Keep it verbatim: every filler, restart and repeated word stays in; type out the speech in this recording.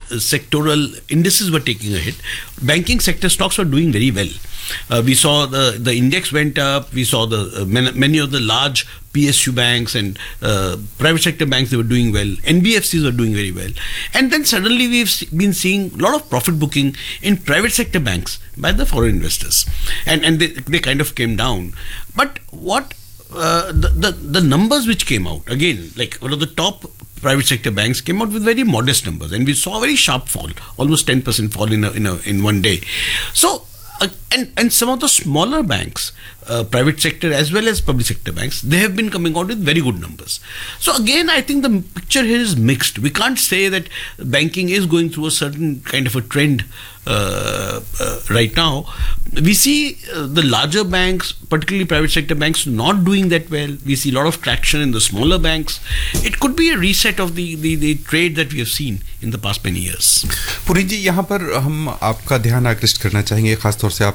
sectoral indices were taking a hit, banking sector stocks were doing very well. Uh, we saw the, the index went up. We saw the uh, many, many of the large P S U banks and uh, private sector banks, they were doing well. N B F Cs were doing very well. And then suddenly we've been seeing a lot of profit booking in private sector banks by the foreign investors. And, and they, they kind of came down. But what uh, the, the, the numbers which came out, again, like one of the top private sector banks came out with very modest numbers. And we saw a very sharp fall, almost ten percent fall in, a, in, a, in one day. So, Uh, and, and some of the smaller banks, uh, private sector as well as public sector banks, they have been coming out with very good numbers. So again, I think the picture here is mixed. We can't say that banking is going through a certain kind of a trend uh, uh, right now. We see uh, the larger banks, particularly private sector banks, not doing that well. We see a lot of traction in the smaller banks. It could be a reset of the, the, the trade that we have seen in the past many years. Puri जी, यहाँ पर हम आपका ध्यान आकृष्ट करना चाहेंगे, खासतौर से आप